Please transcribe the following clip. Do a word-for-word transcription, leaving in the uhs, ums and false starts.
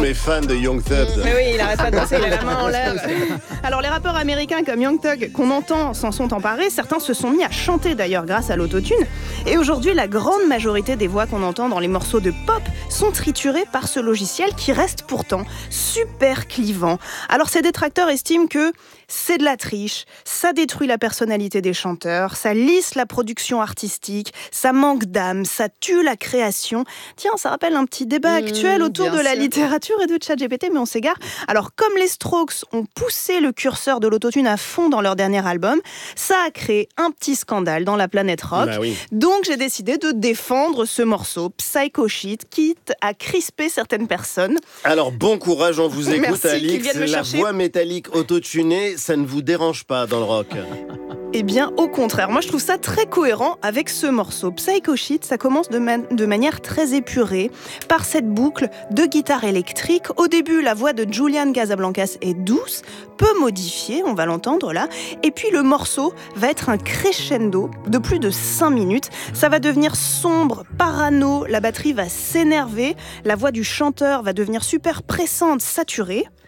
est fan de Young Thug. Mais oui, il arrête pas de danser, il a la main en l'air. Alors les rappeurs américains comme Young Thug qu'on entend s'en sont emparés, certains se sont mis à chanter d'ailleurs grâce à l'autotune. Et aujourd'hui, la grande majorité des voix qu'on entend dans les morceaux de pop sont triturées par ce logiciel qui reste pourtant super clivant. Alors ces détracteurs estiment que c'est de la triche, ça détruit la personnalité des chanteurs, ça lisse la production artistique, ça manque d'âme, ça tue la création. Tiens, ça rappelle un petit débat Mmh, actuel autour de la sûr. littérature et de ChatGPT, mais on s'égare. Alors, comme les Strokes ont poussé le curseur de l'autotune à fond dans leur dernier album, ça a créé un petit scandale dans la planète rock. Bah oui. Donc, j'ai décidé de défendre ce morceau, Psycho Shit, quitte à crisper certaines personnes. Alors, bon courage, on vous écoute, Merci, qu'ils Alix. viennent me La chercher. voix métallique autotunée, ça ne vous dérange pas dans le rock? Eh bien, au contraire, moi je trouve ça très cohérent avec ce morceau. Psycho Shit, ça commence de, man- de manière très épurée par cette boucle de guitare électrique. Au début, la voix de Julian Casablancas est douce, peu modifiée, on va l'entendre là. Et puis le morceau va être un crescendo de plus de cinq minutes. Ça va devenir sombre, parano, la batterie va s'énerver, la voix du chanteur va devenir super pressante, saturée.